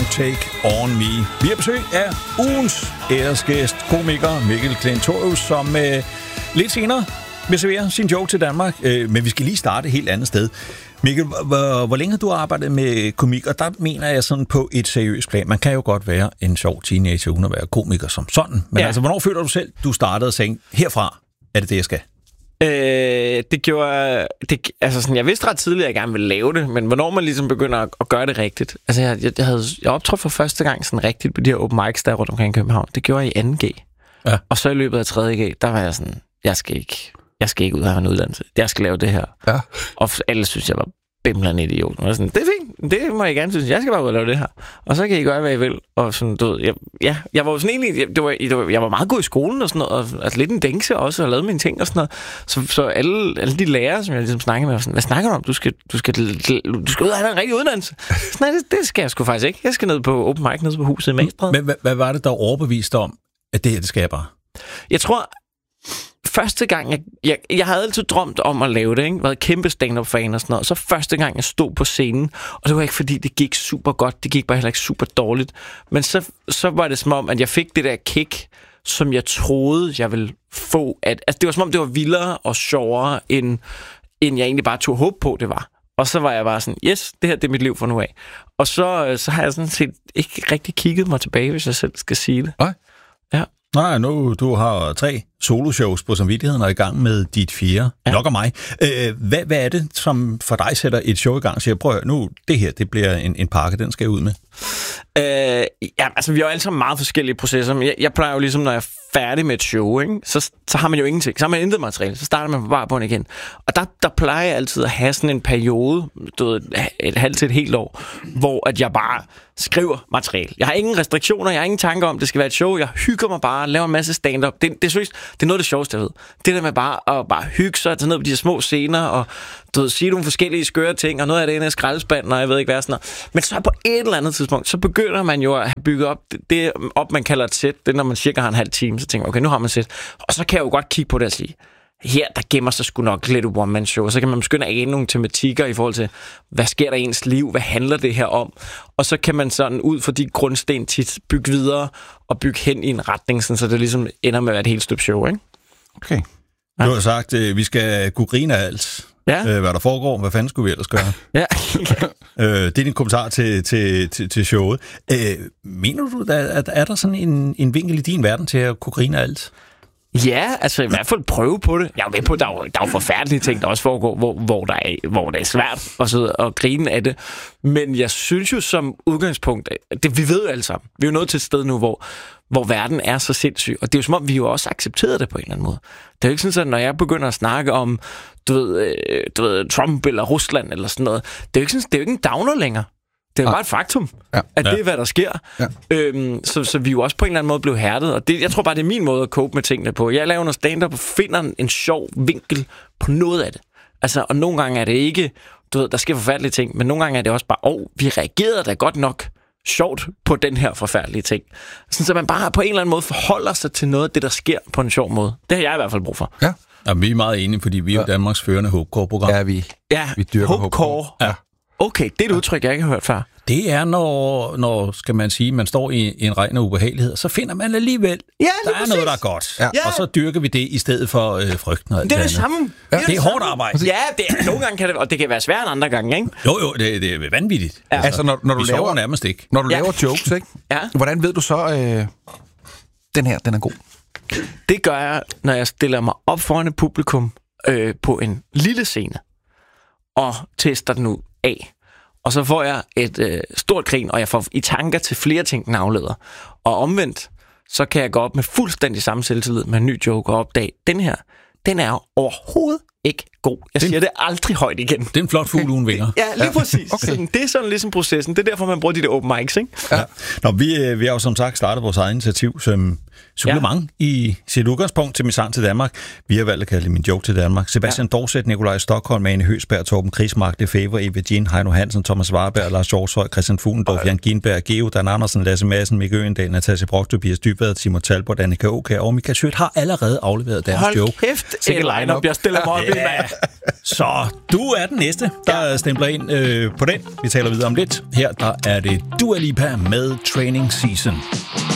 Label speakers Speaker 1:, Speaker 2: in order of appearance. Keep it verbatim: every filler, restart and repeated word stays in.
Speaker 1: Take On Me. Vi har besøg af ugens æresgæst, komiker Mikkel Klintorius, som øh, lidt senere vil servere sin joke til Danmark. Øh, men vi skal lige starte et helt andet sted. Mikkel, hvor, hvor længe har du arbejdet med komik? Og der mener jeg sådan på et seriøst plan. Man kan jo godt være en sjov teenager uden at være komiker som sådan. Men ja. altså, hvornår føler du selv, du startede og sagde, herfra er det det, jeg skal?
Speaker 2: Øh, det gjorde... Det, altså sådan, jeg vidste ret tidligt, at jeg gerne ville lave det, men hvornår man ligesom begynder at, at gøre det rigtigt. Altså, jeg, jeg, jeg, havde, jeg optrådte for første gang sådan rigtigt på de her open mics, der rundt omkring København. Det gjorde jeg i anden G. Ja. Og så i løbet af tredje G, der var jeg sådan, jeg skal ikke, jeg skal ikke ud og have en uddannelse. Jeg skal lave det her. Ja. Og alle synes, jeg var bimlende idiot. Og sådan, det er fint, det må jeg gerne synes. Jeg skal bare ud og lave det her. Og så kan I gøre, hvad I vil. Og sådan, du ved, jeg, ja, jeg var jo sådan egentlig, det var, det var, jeg var meget god i skolen og sådan noget, og altså lidt en dængse også, og lavede mine ting og sådan noget. Så, så alle, alle de lærere, som jeg ligesom snakkede med, var sådan, hvad snakker du om? Du skal, du skal, du skal ud og have en rigtig uddannelse. Nej, det, det skal jeg sgu faktisk ikke. Jeg skal ned på open mic, ned på huset i Magstræde.
Speaker 1: Men hvad, hvad var det, der overbeviste om, at det her, det skal jeg bare?
Speaker 2: Jeg tror... Første gang, jeg, jeg, jeg havde altid drømt om at lave det, ikke? Været kæmpe stand-up-fan og sådan noget. Så første gang, jeg stod på scenen, og det var ikke fordi, det gik super godt, det gik bare heller ikke super dårligt. Men så, så var det som om, at jeg fik det der kick, som jeg troede, jeg ville få. At, altså, det var som om, det var vildere og sjovere, end, end jeg egentlig bare tog håb på, det var. Og så var jeg bare sådan, yes, det her det er mit liv fra nu af. Og så, så har jeg sådan set ikke rigtig kigget mig tilbage, hvis jeg selv skal sige det.
Speaker 1: Nej.
Speaker 2: Ja.
Speaker 1: Nej, nu du har tre soloshows på samvittigheden og er i gang med dit fjerde. Ja. Nok og mig. Øh, hvad, hvad er det, som for dig sætter et show i gang? Så jeg prøver nu, det her, det bliver en, en pakke, den skal jeg ud med.
Speaker 2: Øh, ja, altså vi har jo alle sammen meget forskellige processer, men jeg, jeg plejer jo ligesom, når jeg er færdig med et show, ikke, så, så har man jo ingenting. Så har man intet materiale, så starter man på bare på igen. Og der, der plejer jeg altid at have sådan en periode, du ved, et halvt til et helt år, hvor at jeg bare skriver materiale. Jeg har ingen restriktioner, jeg har ingen tanker om, det skal være et show. Jeg hygger mig bare, laver en masse stand-up. Det, det, er, seriøst, det er noget af det sjoveste, jeg ved. Det der med bare at bare hygge sig, tage ned på de her små scener, og du ved, sige nogle forskellige skøre ting, og noget af det inde i skraldespanden, og jeg ved ikke hvad sådan noget. Men så på et eller andet tidspunkt, så begynder man jo at have bygget op det, det op, man kalder et sæt. Det er, når man cirka har en halv time, så tænker man, okay, nu har man et sæt. Og så kan jeg jo godt kigge på det og sige, her, der gemmer sig sgu nok lidt one-man-show. Så kan man begynde at ane nogle tematikker i forhold til, hvad sker der i ens liv? Hvad handler det her om? Og så kan man sådan ud fra de grundsten tit bygge videre og bygge hen i en retning, så det ligesom ender med at være et helt stykke show, ikke?
Speaker 1: Okay. Ja. Du har sagt, at vi skal kunne grine af alt. Ja. Øh, hvad der foregår. Hvad fanden skulle vi ellers gøre?
Speaker 2: Ja.
Speaker 1: øh, det er din kommentar til, til, til, til showet. Øh, mener du, at er der sådan en, en vinkel i din verden til at kunne grine af alt?
Speaker 2: Ja, altså i hvert fald prøve på det. Jeg er med på, at der er jo, der er jo forfærdelige ting, der også foregår, hvor, hvor, der er, hvor det er svært at sidde og grine af det. Men jeg synes jo som udgangspunkt, det, vi ved jo alle sammen, vi er jo nået til et sted nu, hvor, hvor verden er så sindssyg. Og det er jo som om, vi jo også accepterer det på en eller anden måde. Det er jo ikke sådan, at når jeg begynder at snakke om, du ved, du ved Trump eller Rusland eller sådan noget, det er jo ikke, sådan, det er jo ikke en downer længere. Det er jo bare et faktum, ja. At det er, hvad der sker. Ja. Øhm, så, så vi jo også på en eller anden måde blev hærdet. Og det, jeg tror bare, det er min måde at cope med tingene på. Jeg laver noget stand-up og finder en, en sjov vinkel på noget af det. Altså, og nogle gange er det ikke, du ved, der sker forfærdelige ting, men nogle gange er det også bare, åh, oh, vi reagerede da godt nok sjovt på den her forfærdelige ting. Sådan, så man bare på en eller anden måde forholder sig til noget af det, der sker på en sjov måde. Det har jeg i hvert fald brug for.
Speaker 1: Ja, ja vi er meget enige, fordi vi er jo Danmarks førende Hopecore-program.
Speaker 3: Ja, vi,
Speaker 2: ja,
Speaker 3: vi dyrker
Speaker 2: Hopecore. Ja. Okay, det er et udtryk, jeg ikke har hørt før.
Speaker 1: Det er, når, når skal man sige, man står i, i en regn af ubehagelighed, så finder man alligevel,
Speaker 2: ja,
Speaker 1: der er
Speaker 2: præcis.
Speaker 1: noget, der er godt. Ja.
Speaker 2: Ja.
Speaker 1: Og så dyrker vi det i stedet for øh, frygten og alt
Speaker 2: det er det
Speaker 1: andet.
Speaker 2: samme.
Speaker 1: Ja.
Speaker 2: Det er,
Speaker 1: det er hårdt arbejde.
Speaker 2: Ja, det er, nogle gange kan det, og det kan være svært end andre gange, ikke?
Speaker 1: Jo, jo, det, det er vanvittigt.
Speaker 3: Ja. Altså, når, når du
Speaker 1: vi
Speaker 3: laver
Speaker 1: nærmest ikke.
Speaker 3: Når du
Speaker 2: ja.
Speaker 3: laver jokes, ikke?
Speaker 2: Ja.
Speaker 3: Hvordan ved du så, øh, den her, den er god?
Speaker 2: Det gør jeg, når jeg stiller mig op foran et publikum øh, på en lille scene og tester den ud af. Og så får jeg et øh, stort grin, og jeg får i tanker til flere ting, den afleder. Og omvendt, så kan jeg gå op med fuldstændig samme selvtillid med en ny joke og opdage, den her, den er overhovedet ikke god. Jeg siger det aldrig højt igen.
Speaker 1: Det er en flot fugl uden vinger.
Speaker 2: Ja, lige præcis. Okay. Sådan, det er sådan ligesom processen. Det er derfor, man bruger de der open mics, ikke?
Speaker 1: Ja. Nå, vi, vi har jo som sagt startet vores eget initiativ som supplement ja. i sit udgangspunkt til Min Sang til Danmark. Vi har valgt at kalde det Min Joke til Danmark. Sebastian ja. Dorset, Nikolaj Stockholm, Ane Høsberg, Torben Krismark, Lefebvre, Eva Jean, Heino Hansen, Thomas Warberg, Lars Hjortshøj, Christian Fuglendorf, Jan Ginberg, Geo, Dan Andersen, Lasse Madsen, Mikke Øgendal, Natasja Brock, Tobias Dybvad, Simon Talbot, Annika Åkær og Mika Schødt har allerede afleveret deres
Speaker 2: Hold
Speaker 1: joke.
Speaker 2: Hold kæft, et line-up, jeg stiller mig op i, mand.
Speaker 1: Så du er den næste, der ja. stempler ind øh, på den. Vi taler videre om lidt. Her der er det Dua Lipa med Training Season.